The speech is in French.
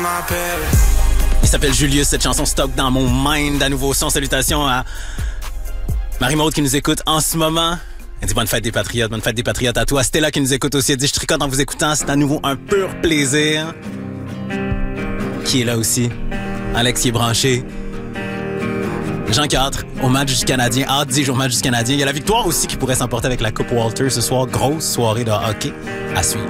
Il s'appelle Julius, cette chanson stock dans mon mind à nouveau son. Salutations à Marie-Maude qui nous écoute en ce moment. Elle dit bonne fête des patriotes à toi. Stella qui nous écoute aussi, elle dit je tricote en vous écoutant, c'est à nouveau un pur plaisir. Qui est là aussi? Alex qui est branché. Jean 4 au match du Canadien, hâte 10 jours au match du Canadien. Il y a la victoire aussi qui pourrait s'emporter avec la Coupe Walter ce soir, grosse soirée de hockey à suivre.